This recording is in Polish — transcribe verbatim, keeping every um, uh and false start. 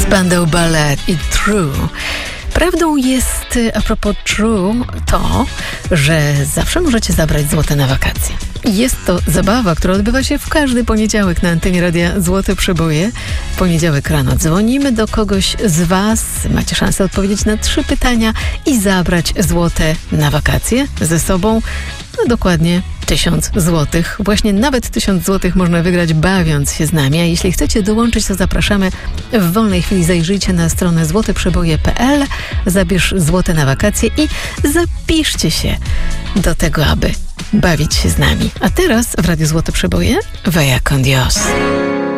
Bandą Ballet i True. Prawdą jest, a propos True, to, że zawsze możecie zabrać złote na wakacje. Jest to zabawa, która odbywa się w każdy poniedziałek na antenie Radia Złote Przeboje. Poniedziałek rano dzwonimy do kogoś z Was. Macie szansę odpowiedzieć na trzy pytania i zabrać złote na wakacje ze sobą. No dokładnie tysiąc złotych. Właśnie nawet tysiąc złotych można wygrać, bawiąc się z nami. A jeśli chcecie dołączyć, to zapraszamy. W wolnej chwili zajrzyjcie na stronę złote przeboje kropka p l, zabierz złote na wakacje i zapiszcie się do tego, aby bawić się z nami. A teraz w Radiu Złote Przeboje Vaya con Dios.